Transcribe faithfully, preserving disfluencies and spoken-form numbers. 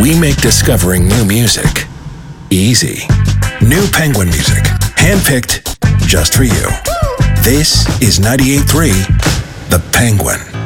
we make discovering new music easy. New Penguin music, handpicked just for you. This is ninety-eight point three The Penguin.